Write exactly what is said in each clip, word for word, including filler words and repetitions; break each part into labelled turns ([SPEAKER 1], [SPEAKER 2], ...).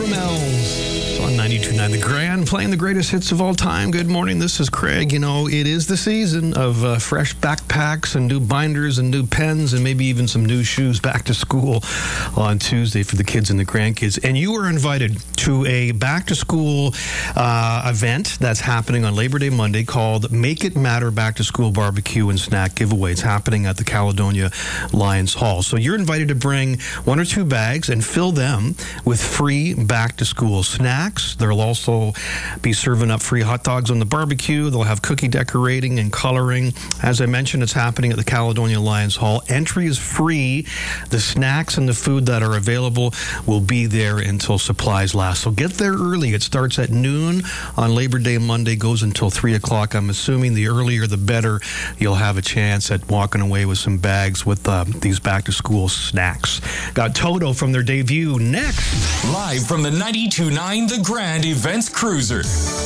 [SPEAKER 1] Brunels on ninety-two point nine The Grand, playing the greatest hits of all time. Good morning, this is Craig. You know, it is the season of uh, fresh backpacks and new binders and new pens and maybe even some new shoes back to school on Tuesday for the kids and the grandkids. And you are invited to a back-to-school uh, event that's happening on Labor Day Monday called Make It Matter Back to School Barbecue and Snack Giveaway. It's happening at the Caledonia Lions Hall. So you're invited to bring one or two bags and fill them with free back-to-school snacks. They'll also be serving up free hot dogs on the barbecue. They'll have cookie decorating and coloring. As I mentioned, it's happening at the Caledonia Lions Hall. Entry is free. The snacks and the food that are available will be there until supplies last. So get there early. It starts at noon on Labor Day Monday, goes until three o'clock. I'm assuming the earlier the better. You'll have a chance at walking away with some bags with uh, these back-to-school snacks. Got Toto from their debut next.
[SPEAKER 2] Live from the ninety-two point nine The Grand Events Cruiser.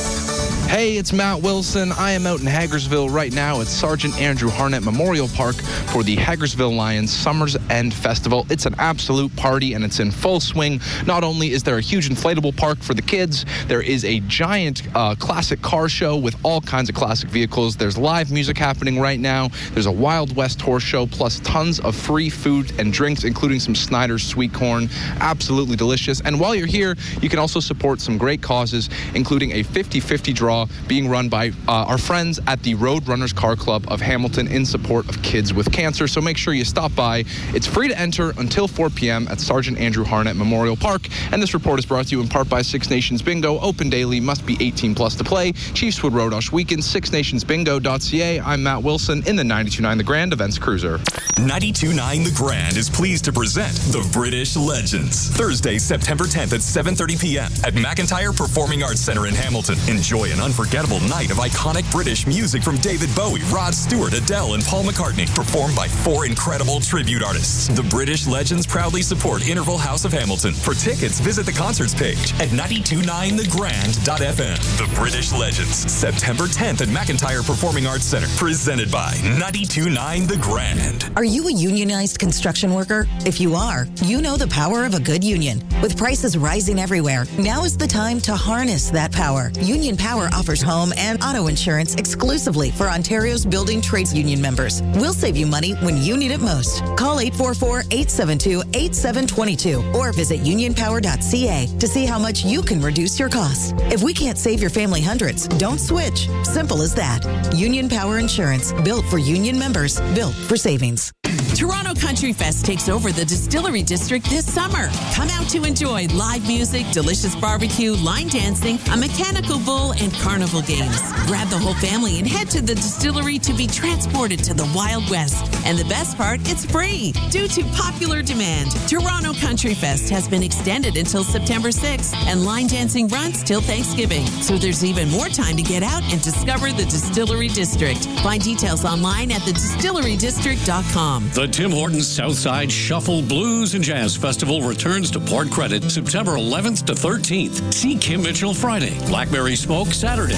[SPEAKER 3] Hey, it's Matt Wilson. I am out in Hagersville right now at Sergeant Andrew Harnett Memorial Park for the Hagersville Lions Summer's End Festival. It's an absolute party and it's in full swing. Not only is there a huge inflatable park for the kids, there is a giant uh, classic car show with all kinds of classic vehicles. There's live music happening right now. There's a Wild West horse show, plus tons of free food and drinks, including some Snyder's sweet corn. Absolutely delicious. And while you're here, you can also support some great causes, including a fifty-fifty draw being run by uh, our friends at the Road Runners Car Club of Hamilton in support of kids with cancer. So make sure you stop by. It's free to enter until four p.m. at Sergeant Andrew Harnett Memorial Park. And this report is brought to you in part by Six Nations Bingo. Open daily, must be eighteen plus to play. Chiefswood Road Osh Weekend, six nations bingo dot c a. I'm Matt Wilson in the ninety-two point nine The Grand Events Cruiser.
[SPEAKER 2] ninety-two point nine The Grand is pleased to present The British Legends. Thursday, September tenth at seven thirty p.m. at McIntyre Performing Arts Center in Hamilton. Enjoy an unforgettable night of iconic British music from David Bowie, Rod Stewart, Adele, and Paul McCartney, performed by four incredible tribute artists. The British Legends proudly support Interval House of Hamilton. For tickets, visit the concerts page at ninety-two point nine the grand dot f m. The British Legends, September tenth at McIntyre Performing Arts Center, presented by ninety-two point nine The Grand.
[SPEAKER 4] Are you a unionized construction worker? If you are, you know the power of a good union. With prices rising everywhere, now is the time to harness that power. Union Power offers home and auto insurance exclusively for Ontario's building trades union members. We'll save you money when you need it most. Call eight four four, eight seven two, eight seven two two or visit union power dot c a to see how much you can reduce your costs. If we can't save your family hundreds, don't switch. Simple as that. Union Power Insurance, built for union members, built for savings.
[SPEAKER 5] Toronto Country Fest takes over the Distillery District this summer. Come out to enjoy live music, delicious barbecue, line dancing, a mechanical bull, and carnival games. Grab the whole family and head to the distillery to be transported to the Wild West. And the best part, it's free. Due to popular demand, Toronto Country Fest has been extended until September sixth, and line dancing runs till Thanksgiving. So there's even more time to get out and discover the Distillery District. Find details online at the distillery district dot com.
[SPEAKER 6] The Tim Hortons Southside Shuffle Blues and Jazz Festival returns to Port Credit September eleventh to thirteenth. See Kim Mitchell Friday, Blackberry Smoke Saturday.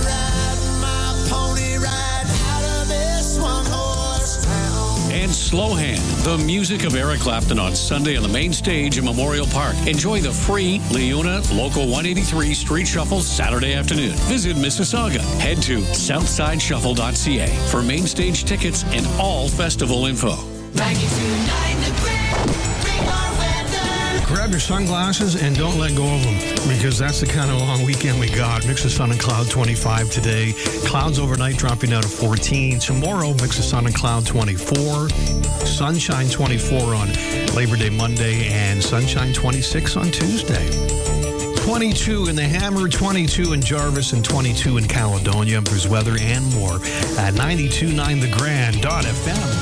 [SPEAKER 6] And Slow Hand, the music of Eric Clapton on Sunday on the main stage in Memorial Park. Enjoy the free Leona Local one eighty-three Street Shuffle Saturday afternoon. Visit Mississauga. Head to southside shuffle dot c a for main stage tickets and all festival info.
[SPEAKER 7] ninety-two point nine The Grand, bring our weather.
[SPEAKER 1] Grab your sunglasses and don't let go of them, because that's the kind of long weekend we got. Mix of sun and cloud twenty-five today. Clouds overnight dropping down to fourteen. Tomorrow, mix of sun and cloud twenty-four. Sunshine twenty-four on Labor Day Monday, and sunshine twenty-six on Tuesday. twenty-two in the Hammer, twenty-two in Jarvis, and twenty-two in Caledonia. There's weather and more at ninety-two point nine the grand dot f m.